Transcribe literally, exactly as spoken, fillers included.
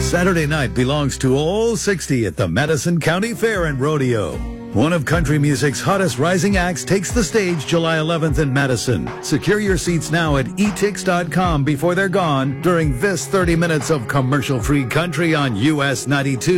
Saturday night belongs to All sixty at the Madison County Fair and Rodeo. One of country music's hottest rising acts takes the stage July eleventh in Madison. Secure your seats now at e tix dot com before they're gone during this thirty minutes of commercial-free country on U S ninety-two.